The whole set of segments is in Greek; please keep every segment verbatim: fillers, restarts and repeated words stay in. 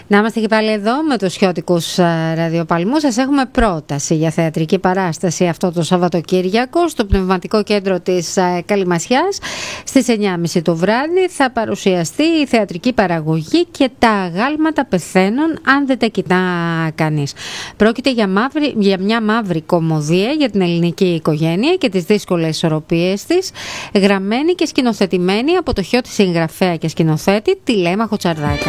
Να είμαστε και πάλι εδώ με τους χιώτικους ραδιοπαλμούς. Σας έχουμε πρόταση για θεατρική παράσταση αυτό το Σαββατοκύριακο στο Πνευματικό Κέντρο της Καλυμασιάς. Στις εννιά και μισή το βράδυ θα παρουσιαστεί η θεατρική παραγωγή «Και τα αγάλματα πεθαίνουν αν δεν τα κοιτά κανείς». Πρόκειται για, μαύρη, για μια μαύρη κωμωδία για την ελληνική οικογένεια και τις δύσκολες ισορροπίες της, γραμμένη και σκηνοθετημένη από το χιώτη συγγραφέα και σκηνοθέτη Τηλέμαχο Τσαρδάκα.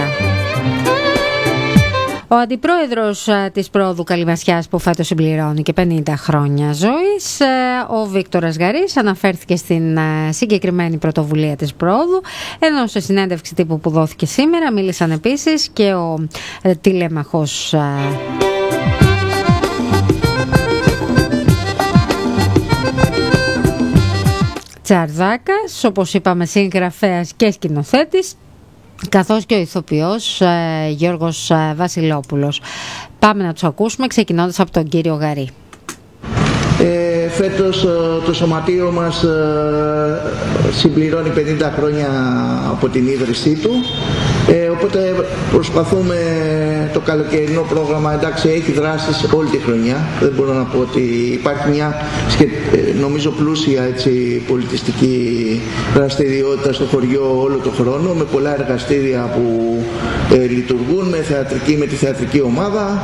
Ο αντιπρόεδρος της Προόδου Καλυμασιάς, που φέτος συμπληρώνει και πενήντα χρόνια ζωής, ο Βίκτορας Γαρής, αναφέρθηκε στην συγκεκριμένη πρωτοβουλία της Προόδου, ενώ σε συνέντευξη τύπου που δόθηκε σήμερα μίλησαν επίσης και ο Τηλέμαχος Τσαρδάκας, όπως είπαμε συγγραφέας και σκηνοθέτης, καθώς και ο ηθοποιός ε, Γιώργος ε, Βασιλόπουλος. Πάμε να τους ακούσουμε ξεκινώντας από τον κύριο Γαρή. Ε, φέτος το σωματείο μας ε, συμπληρώνει πενήντα χρόνια από την ίδρυσή του, ε, οπότε προσπαθούμε το καλοκαιρινό πρόγραμμα, εντάξει, έχει δράσεις όλη τη χρονιά, δεν μπορώ να πω ότι υπάρχει μια νομίζω πλούσια έτσι, πολιτιστική δραστηριότητα στο χωριό όλο το χρόνο, με πολλά εργαστήρια που ε, λειτουργούν με, θεατρική, με τη θεατρική ομάδα,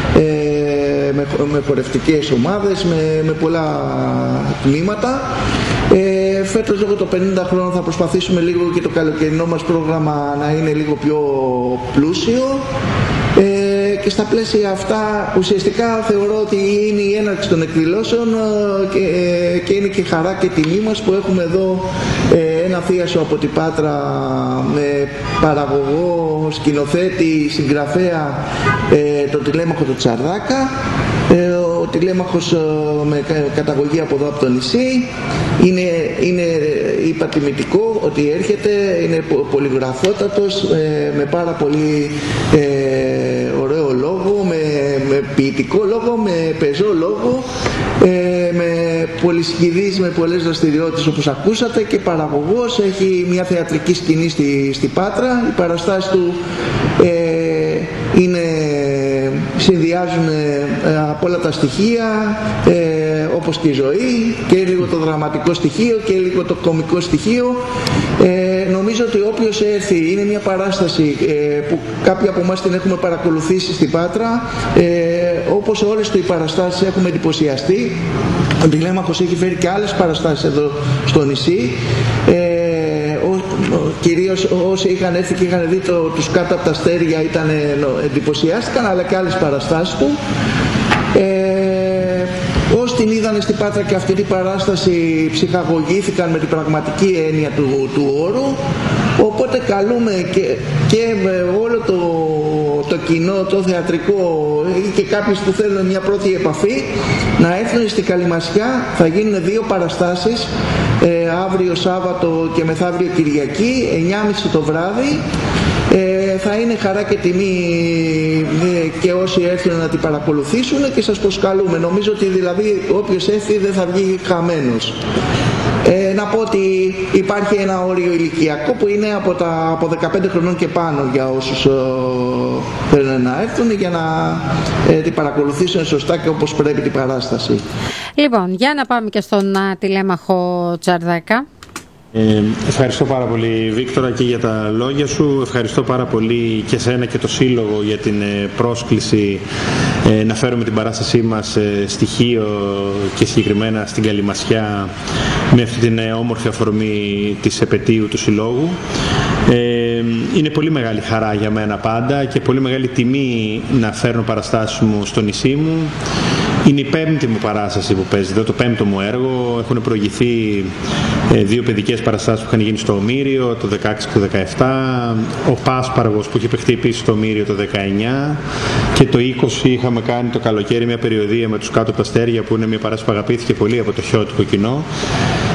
ε, με, με χορευτικές ομάδες, με, με πολλά τμήματα. Ε, φέτος λόγω των πενήντα χρόνων θα προσπαθήσουμε λίγο και το καλοκαιρινό μας πρόγραμμα να είναι λίγο πιο πλούσιο, ε, και στα πλαίσια αυτά ουσιαστικά θεωρώ ότι είναι η έναρξη των εκδηλώσεων και, και είναι και χαρά και τιμή μας που έχουμε εδώ ε, ένα θίασο από την Πάτρα με παραγωγό, σκηνοθέτη, συγγραφέα ε, τον Τηλέμαχο του Τσαρδάκα. Ε, ο Τηλέμαχος με καταγωγή από εδώ από το νησί, είναι, είναι είπα τιμητικό ότι έρχεται, είναι πολυγραφότατος, ε, με πάρα πολύ ε, ωραίο λόγο, με, με ποιητικό λόγο, με πεζό λόγο, ε, με πολυσχηδής, με πολλές δραστηριότητες όπως ακούσατε, και παραγωγός, έχει μια θεατρική σκηνή στη, στη Πάτρα. Οι παραστάσεις του ε, είναι, συνδυάζουν ε, από όλα τα στοιχεία, ε, όπως και η ζωή, και λίγο το δραματικό στοιχείο και λίγο το κωμικό στοιχείο. Ε, νομίζω ότι όποιος έρθει, είναι μια παράσταση ε, που κάποιοι από εμάς την έχουμε παρακολουθήσει στην Πάτρα, ε, όπως όλες οι παραστάσεις έχουμε εντυπωσιαστεί. Ο Τηλέμαχος έχει φέρει και άλλες παραστάσεις εδώ στο νησί. Ε, Κυρίως όσοι είχαν έρθει και είχαν δει το, τους κάτω από τα αστέρια ήταν, εντυπωσιάστηκαν, αλλά και άλλες παραστάσεις του. Ε, όσοι την είδανε στην Πάτρα και αυτή την παράσταση ψυχαγωγήθηκαν με την πραγματική έννοια του, του όρου, οπότε καλούμε και, και όλο το, το κοινό, το θεατρικό ή και κάποιοι που θέλουν μια πρώτη επαφή να έρθουν στην Καλυμασιά. Θα γίνουν δύο παραστάσεις, ε, αύριο Σάββατο και μεθαύριο Κυριακή, εννιά και μισή το βράδυ. Ε, θα είναι χαρά και τιμή ε, και όσοι έρθουν να την παρακολουθήσουν, και σας προσκαλούμε. Νομίζω ότι δηλαδή όποιος έρθει δεν θα βγει χαμένος. Ε, να πω ότι υπάρχει ένα όριο ηλικιακό που είναι από, τα, από δεκαπέντε χρονών και πάνω για όσους ε, θέλουν να έρθουν, για να ε, την παρακολουθήσουν σωστά και όπως πρέπει την παράσταση. Λοιπόν, για να πάμε και στον Τηλέμαχο Τσαρδάκα. Ε, ευχαριστώ πάρα πολύ, Βίκτορα, και για τα λόγια σου. Ευχαριστώ πάρα πολύ και σένα και το Σύλλογο για την ε, πρόσκληση ε, να φέρουμε την παράστασή μας ε, στοιχείο και συγκεκριμένα στην Καλυμασιά με αυτή την ε, όμορφη αφορμή της επετείου του Συλλόγου. Ε, είναι πολύ μεγάλη χαρά για μένα πάντα και πολύ μεγάλη τιμή να φέρνω παραστάσεις μου στο νησί μου. Είναι η πέμπτη μου παράσταση που παίζει, το πέμπτο μου έργο. Έχουν προηγηθεί ε, δύο παιδικές παραστάσεις που είχαν γίνει στο Ομήριο το δεκαέξι και το δεκαεπτά, ο Πάσπαργος που είχε παιχτεί επίσης στο Ομήριο το δεκαεννιά, και το είκοσι είχαμε κάνει το καλοκαίρι μια περιοδία με τους Κάτω από τα Αστέρια, που είναι μια παράσταση που αγαπήθηκε πολύ από το χιώτικο κοινό. Ε,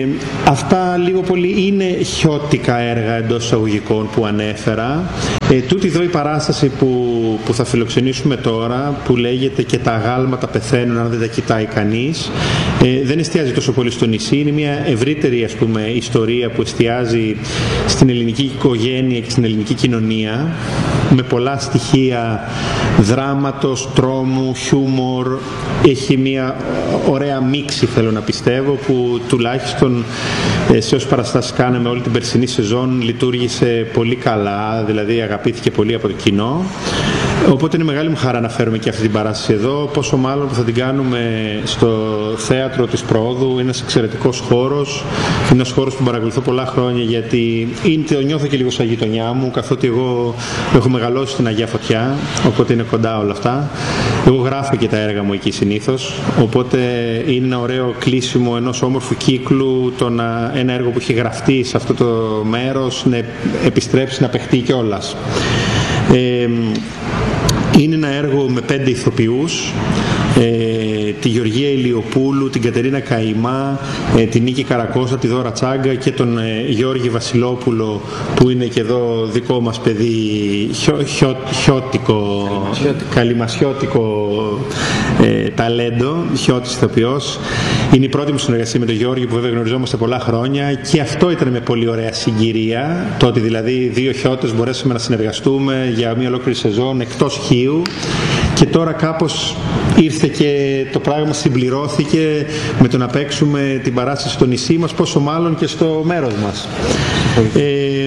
Ε, αυτά λίγο πολύ είναι χιώτικα έργα εντός εισαγωγικών που ανέφερα. Ε, τούτη εδώ η παράσταση που, που θα φιλοξενήσουμε τώρα, που λέγεται «Και τα αγάλματα πεθαίνουν αν δεν τα κοιτάει κανείς», ε, δεν εστιάζει τόσο πολύ στο νησί. Είναι μια ευρύτερη, ας πούμε, ιστορία που εστιάζει στην ελληνική οικογένεια και στην ελληνική κοινωνία, με πολλά στοιχεία δράματος, τρόμου, χιούμορ. Έχει μια ωραία μίξη, θέλω να πιστεύω, που τουλάχιστον σε όσες παραστάσεις κάναμε όλη την περσινή σεζόν λειτουργήσε πολύ καλά, δηλαδή αγαπήθηκε πολύ από το κοινό. Οπότε είναι μεγάλη μου χαρά να φέρουμε και αυτή την παράσταση εδώ, πόσο μάλλον που θα την κάνουμε στο θέατρο της Προόδου. Είναι ένας εξαιρετικός χώρος, είναι ένας χώρος που παρακολουθώ πολλά χρόνια, γιατί είναι, το νιώθω και λίγο σαν γειτονιά μου, καθότι εγώ έχω μεγαλώσει στην Αγία Φωτιά, οπότε είναι κοντά όλα αυτά. Εγώ γράφω και τα έργα μου εκεί συνήθως, οπότε είναι ένα ωραίο κλείσιμο ενός όμορφου κύκλου, το να, ένα έργο που έχει γραφτεί σε αυτό το μέρος να επιστρέψει να παιχτεί κιόλας. Ε, είναι ένα έργο με πέντε ηθοποιούς, ε, τη Γεωργία Ηλιοπούλου, την Κατερίνα Καημά, ε, την Νίκη Καρακώστα, τη Δώρα Τσάγκα και τον ε, Γιώργη Βασιλόπουλο, που είναι και εδώ δικό μας παιδί, χιω, χιω, χιώτικο, καλημασιώτικο ε, ταλέντο, χιώτης ηθοποιός. Είναι η πρώτη μου συνεργασία με τον Γιώργη, που βέβαια γνωριζόμαστε πολλά χρόνια, και αυτό ήταν με πολύ ωραία συγκυρία, το ότι δηλαδή δύο χιώτες μπορέσαμε να συνεργαστούμε για μια ολόκληρη σεζόν εκτός Χίου, και τώρα κάπως ήρθε και το πράγμα συμπληρώθηκε με το να παίξουμε την παράσταση στο νησί μας, πόσο μάλλον και στο μέρος μας. Ε,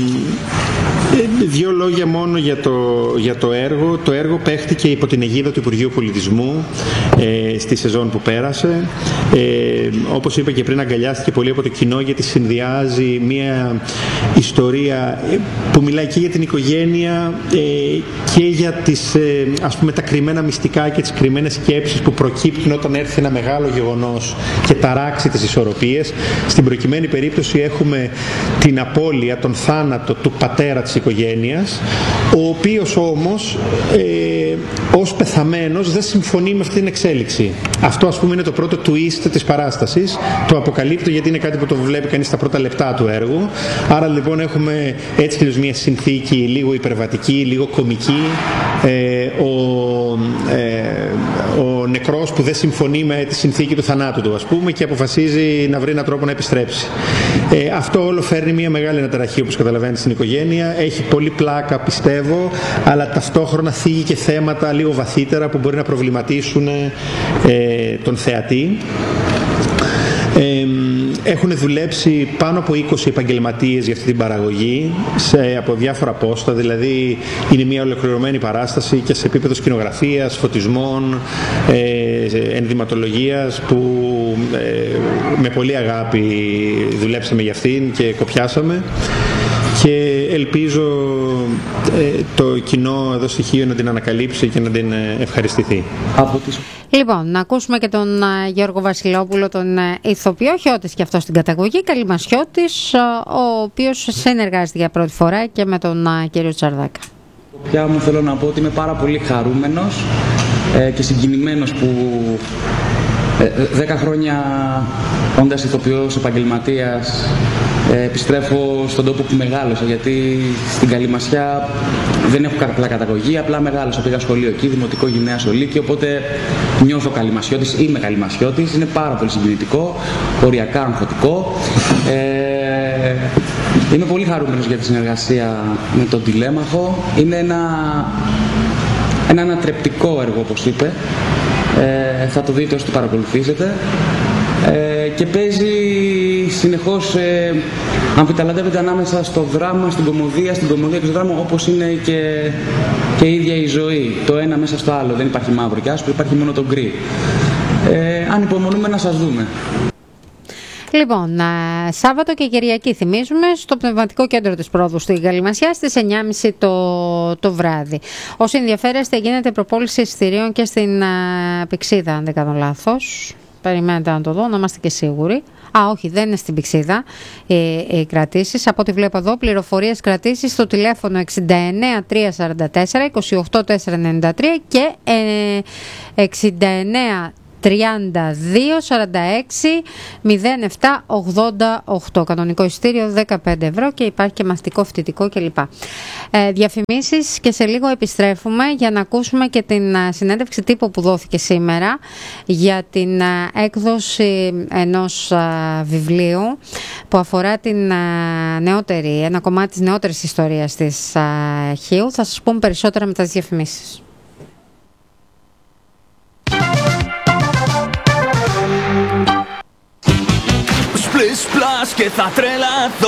Δύο λόγια μόνο για το, για το έργο. Το έργο παίχτηκε υπό την αιγίδα του Υπουργείου Πολιτισμού ε, στη σεζόν που πέρασε. Ε, όπως είπα και πριν, αγκαλιάστηκε πολύ από το κοινό, γιατί συνδυάζει μια ιστορία που μιλάει και για την οικογένεια ε, και για τις, ε, ας πούμε, τα κρυμμένα μυστικά και τις κρυμμένες σκέψεις που προκύπτουν όταν έρθει ένα μεγάλο γεγονός και ταράξει τις ισορροπίες. Στην προκειμένη περίπτωση έχουμε την απώλεια, τον θάνατο του πατέρα της οικογένειας, ο οποίος όμως ε, ως πεθαμένος δεν συμφωνεί με αυτή την εξέλιξη. Αυτό, ας πούμε, είναι το πρώτο twist της παράστασης. Το αποκαλύπτω γιατί είναι κάτι που το βλέπει κανείς στα πρώτα λεπτά του έργου. Άρα λοιπόν έχουμε έτσι και μια συνθήκη λίγο υπερβατική, λίγο κωμική. Ε, ο, ε, ο νεκρός που δεν συμφωνεί με τη συνθήκη του θανάτου του, ας πούμε, και αποφασίζει να βρει έναν τρόπο να επιστρέψει. Ε, αυτό όλο φέρνει μια μεγάλη αναταραχή, όπως καταλαβαίνετε, στην οικογένεια. Έχει πολύ πλάκα, πιστεύω, αλλά ταυτόχρονα θίγει και θέματα λίγο βαθύτερα που μπορεί να προβληματίσουν ε, τον θεατή. Ε, έχουν δουλέψει πάνω από είκοσι επαγγελματίες για αυτή την παραγωγή σε, από διάφορα πόστα, δηλαδή είναι μια ολοκληρωμένη παράσταση και σε επίπεδο σκηνογραφίας, φωτισμών, ε, ενδυματολογίας, που ε, με πολύ αγάπη δουλέψαμε για αυτήν και κοπιάσαμε, και ελπίζω ε, το κοινό εδώ στοιχείο να την ανακαλύψει και να την ε, ευχαριστηθεί. Λοιπόν, να ακούσουμε και τον uh, Γιώργο Βασιλόπουλο, τον uh, ηθοποιό, χιώτης και αυτό στην καταγωγή, καλημασιώτης, uh, ο οποίος συνεργάζεται για πρώτη φορά και με τον uh, κύριο Τσαρδάκα. Πια μου θέλω να πω ότι είμαι πάρα πολύ χαρούμενος ε, και συγκινημένος που ε, δέκα χρόνια όντας ηθοποιός, επαγγελματίας, ε, επιστρέφω στον τόπο που μεγάλωσα, γιατί στην Καλημασιά δεν έχω απλά καταγωγή, απλά μεγάλωσα, πήγα σχολείο εκεί, δημοτικό, γυμνάσιο, λύκειο, οπότε νιώθω καλημασιώτης, είμαι καλημασιώτης, είναι πάρα πολύ συγκινητικό, οριακά αγχωτικό. Ε, είμαι πολύ χαρούμενος για τη συνεργασία με τον Τηλέμαχο. Είναι ένα, ένα ανατρεπτικό έργο, όπως είπε. Ε, θα το δείτε όσο το παρακολουθήσετε. Ε, και παίζει συνεχώς, ε, αμφιταλαντεύεται ανάμεσα στο δράμα, στην κωμωδία, στην κωμωδία και στο δράμα, όπως είναι και, και η ίδια η ζωή. Το ένα μέσα στο άλλο, δεν υπάρχει μαύρο και άσπρο, υπάρχει μόνο το γκρι. Ε, ανυπομονούμε να σας δούμε. Λοιπόν, Σάββατο και Κυριακή θυμίζουμε στο Πνευματικό Κέντρο της Πρόδου στη Καλημασιά στις εννιά και μισή το, το βράδυ. Όσοι ενδιαφέρεστε, γίνεται προπόληση εισιτηρίων και στην α, Πυξίδα, αν δεν κάνω λάθος. Περιμένετε να το δω, να είμαστε και σίγουροι. Α, όχι, δεν είναι στην Πυξίδα οι, οι κρατήσεις. Από ό,τι βλέπω εδώ, πληροφορίες κρατήσεις στο τηλέφωνο εξήντα εννέα τριακόσια σαράντα τέσσερα είκοσι οκτώ τετρακόσια ενενήντα τρία και ε, εξήντα εννέα τριάντα δύο σαράντα έξι μηδέν επτά ογδόντα οκτώ. Κανονικό εισιτήριο δεκαπέντε ευρώ και υπάρχει και μαθητικό, φοιτητικό κλπ. Ε, διαφημίσεις και σε λίγο επιστρέφουμε για να ακούσουμε και την α, συνέντευξη τύπου που δόθηκε σήμερα για την α, έκδοση ενός α, βιβλίου που αφορά την α, νεότερη, ένα κομμάτι της νεότερης ιστορίας της α, Χίου. Θα σας πούμε περισσότερα μετά τις διαφημίσεις. Splish splash και θα τρελαθώ.